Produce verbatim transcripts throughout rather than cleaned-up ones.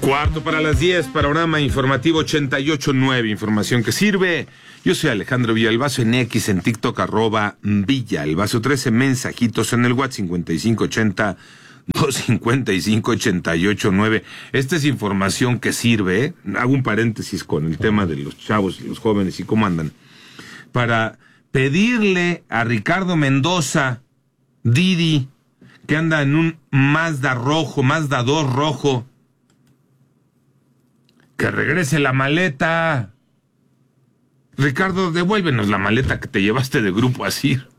Cuarto para las diez, panorama informativo ochenta y ocho punto nueve, información que sirve. Yo soy Alejandro Villalbazo, en X, en TikTok, arroba Villalbazo trece, mensajitos en el WhatsApp cincuenta y cinco ochenta, dos cincuenta y cinco ochenta y ocho nueve. Esta es información que sirve, ¿eh? Hago un paréntesis con el tema de los chavos y los jóvenes y cómo andan. Para pedirle a Ricardo Mendoza, Didi, que anda en un Mazda rojo, Mazda dos rojo, que regrese la maleta. Ricardo, devuélvenos la maleta que te llevaste de Grupo Asir.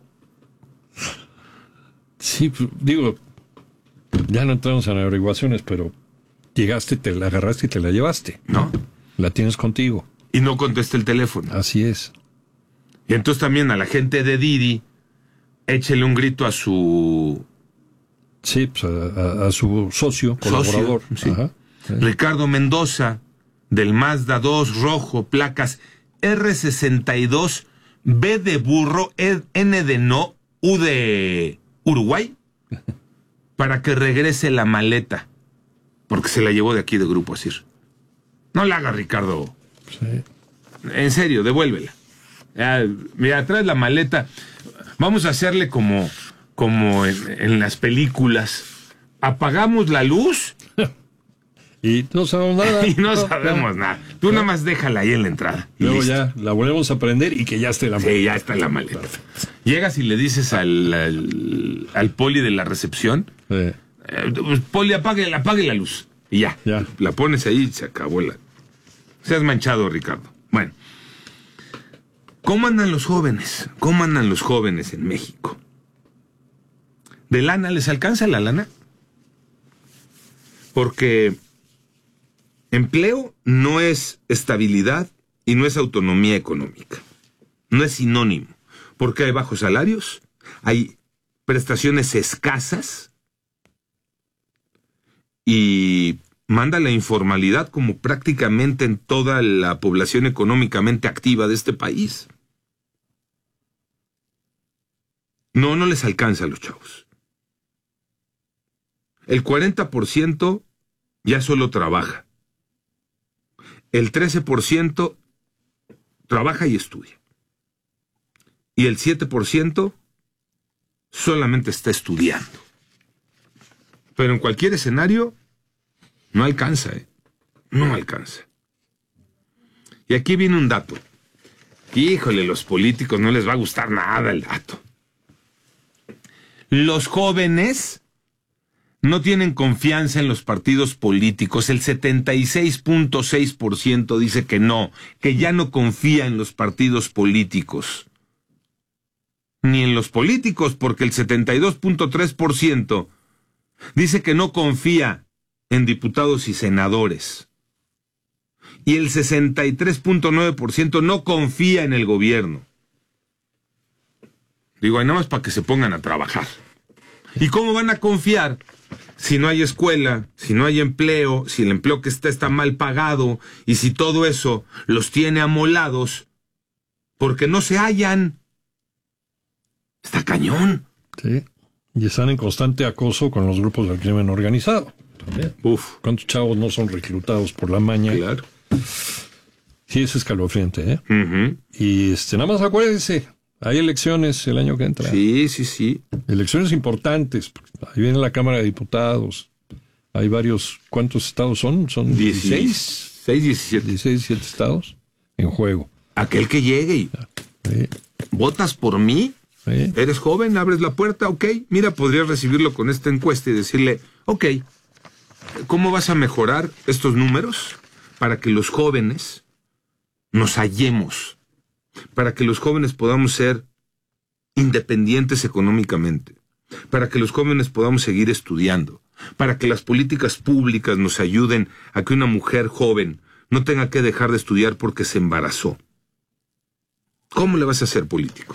Sí, digo, ya no entramos en averiguaciones, pero llegaste, te la agarraste y te la llevaste. ¿No? La tienes contigo. Y no contesta el teléfono. Así es. Y entonces también a la gente de Didi, échele un grito a su... Sí, pues a, a, a su socio, colaborador. Socio, sí. Ajá. Sí. Ricardo Mendoza, del Mazda dos rojo, placas R sesenta y dos, B de burro, N de no, U de Uruguay, para que regrese la maleta, porque se la llevó de aquí de Grupo Asir. No la haga, Ricardo. Sí. En serio, devuélvela. Ya, mira, traes la maleta. Vamos a hacerle como, como en, en las películas. Apagamos la luz... Y no sabemos nada. Y no, no sabemos no, nada. Tú no. nada más déjala ahí en la entrada. Y luego listo. Ya la volvemos a prender y que ya esté la maleta. Sí, ya está la maleta. Perfecto. Llegas y le dices al, al, al poli de la recepción, sí. eh, pues, poli, apague, apague la luz. Y ya, ya. La pones ahí y se acabó la... Seas manchado, Ricardo. Bueno. ¿Cómo andan los jóvenes? ¿Cómo andan los jóvenes en México? ¿De lana les alcanza la lana? Porque... empleo no es estabilidad y no es autonomía económica. No es sinónimo, porque hay bajos salarios, hay prestaciones escasas y manda la informalidad como prácticamente en toda la población económicamente activa de este país. No, no les alcanza a los chavos. El cuarenta por ciento ya solo trabaja. El trece por ciento trabaja y estudia. Y el siete por ciento solamente está estudiando. Pero en cualquier escenario no alcanza, ¿eh? No alcanza. Y aquí viene un dato. Híjole, los políticos no les va a gustar nada el dato. Los jóvenes... no tienen confianza en los partidos políticos. El setenta y seis punto seis por ciento dice que no, que ya no confía en los partidos políticos. Ni en los políticos, porque el setenta y dos punto tres por ciento dice que no confía en diputados y senadores. Y el sesenta y tres punto nueve por ciento no confía en el gobierno. Digo, ahí nada más para que se pongan a trabajar. ¿Y cómo van a confiar? Si no hay escuela, si no hay empleo, si el empleo que está está mal pagado y si todo eso los tiene amolados porque no se hallan. Está cañón. Sí, y están en constante acoso con los grupos del crimen organizado. También. Uf. ¿Cuántos chavos no son reclutados por la maña? Claro. Sí, es escalofriante, ¿eh? Uh-huh. Y este, nada más acuérdense, hay elecciones el año que entra. Sí, sí, sí. Elecciones importantes. Ahí viene la Cámara de Diputados. Hay varios... ¿Cuántos estados son? ¿Son dieciséis? dieciséis, diecisiete. dieciséis, diecisiete estados en juego. Aquel que llegue y... Sí. ¿Votas por mí? Sí. ¿Eres joven? ¿Abres la puerta? Ok. Mira, podrías recibirlo con esta encuesta y decirle, ok, ¿cómo vas a mejorar estos números para que los jóvenes nos hallemos? Para que los jóvenes podamos ser independientes económicamente, para que los jóvenes podamos seguir estudiando, para que las políticas públicas nos ayuden a que una mujer joven no tenga que dejar de estudiar porque se embarazó. ¿Cómo le vas a hacer político?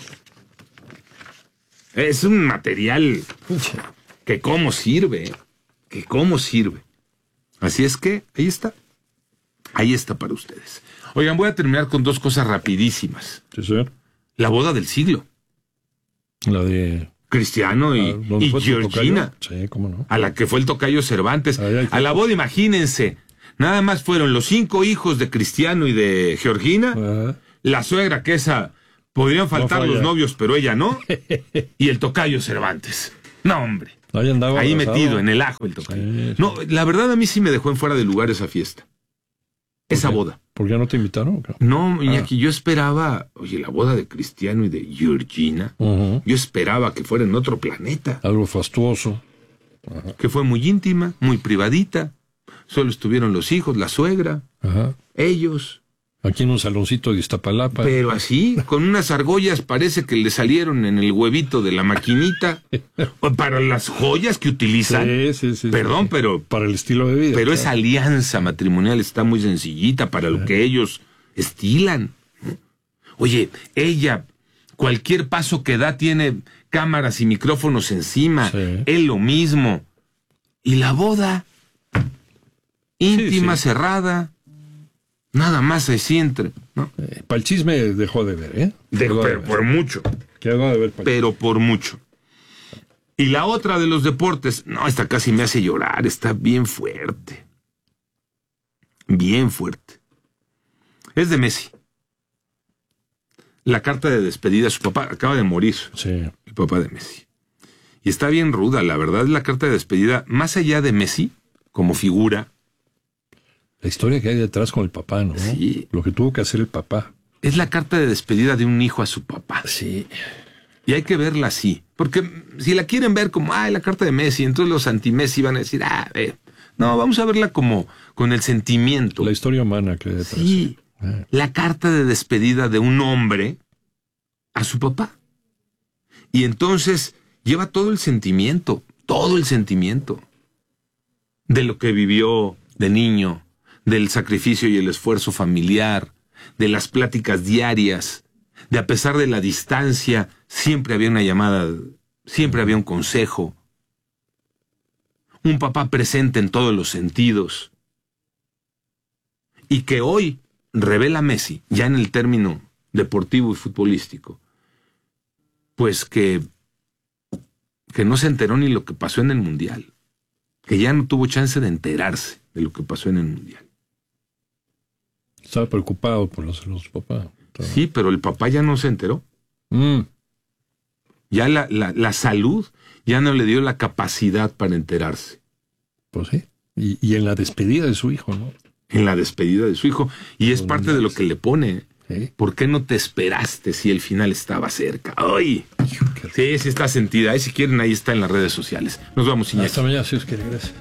Es un material que cómo sirve, que cómo sirve. Así es que ahí está, ahí está para ustedes. Oigan, voy a terminar con dos cosas rapidísimas. Sí, señor. La boda del siglo. La de... Cristiano y, y Georgina. Sí, cómo no. A la que fue el tocayo Cervantes. Ay, ay, a la boda, imagínense, Nada más fueron los cinco hijos de Cristiano y de Georgina, uh-huh. la suegra que esa, podrían faltar no los novios, pero ella no, y el tocayo Cervantes. No, hombre. Ahí, andaba Ahí abrazado. metido en el ajo el tocayo. Sí, no, sí. La verdad a mí sí me dejó en fuera de lugar esa fiesta. Esa qué? boda. ¿Por qué no te invitaron? No, Iñaki, ah. yo esperaba, oye, la boda de Cristiano y de Georgina, uh-huh. yo esperaba que fuera en otro planeta. Algo fastuoso. Ajá. Que fue muy íntima, muy privadita. Solo estuvieron los hijos, la suegra, Ajá. ellos. Aquí en un saloncito de Iztapalapa. Pero así, con unas argollas parece que le salieron en el huevito de la maquinita. Para las joyas que utilizan. Sí, sí, sí. Perdón, sí. pero... Para el estilo de vida. Pero claro. esa alianza matrimonial está muy sencillita para lo que ellos estilan. Oye, ella, cualquier paso que da tiene cámaras y micrófonos encima. Sí. Él lo mismo. Y la boda, íntima, sí, sí. cerrada... Nada más así entre, ¿no? Eh, para el chisme dejó de ver, ¿eh? Dejó, pero de ver. por mucho. Quedó de ver para pero por mucho. Y la otra de los deportes, no, esta casi me hace llorar, está bien fuerte. Bien fuerte. Es de Messi. La carta de despedida, su papá acaba de morir. Sí. El papá de Messi. Y está bien ruda, la verdad, la carta de despedida, más allá de Messi, como figura, la historia que hay detrás con el papá, ¿no? Sí. Lo que tuvo que hacer el papá. Es la carta de despedida de un hijo a su papá. Sí. Y hay que verla así. Porque si la quieren ver como, ay, la carta de Messi, entonces los anti-Messi van a decir, ah, eh. No, vamos a verla como con el sentimiento. La historia humana que hay detrás. Sí. Ah. La carta de despedida de un hombre a su papá. Y entonces lleva todo el sentimiento, todo el sentimiento de lo que vivió de niño, del sacrificio y el esfuerzo familiar, de las pláticas diarias, de a pesar de la distancia, siempre había una llamada, siempre había un consejo. Un papá presente en todos los sentidos. Y que hoy revela Messi, ya en el término deportivo y futbolístico, pues que, que no se enteró ni lo que pasó en el Mundial, que ya no tuvo chance de enterarse de lo que pasó en el Mundial. Estaba preocupado por los, los papás. Estaba... Sí, pero el papá ya no se enteró. Mm. Ya la, la, la salud ya no le dio la capacidad para enterarse. Pues sí. Y, y en la despedida de su hijo, ¿no? En la despedida de su hijo. Y es parte de lo que le pone. ¿Sí? ¿Por qué no te esperaste si el final estaba cerca? ¡Ay! Sí, sí está sentida. Ahí si quieren, ahí está en las redes sociales. Nos vamos, Iñaki. Hasta mañana, si os quiere. Gracias.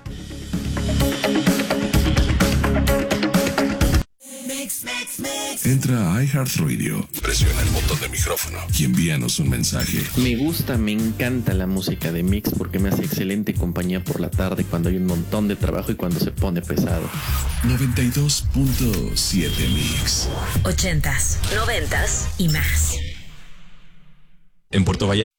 Entra a iHeartRadio, presiona el botón de micrófono y envíanos un mensaje. Me gusta, me encanta la música de Mix porque me hace excelente compañía por la tarde cuando hay un montón de trabajo y cuando se pone pesado. noventa y dos punto siete Mix. Ochentas, noventas y más. En Puerto Vallarta.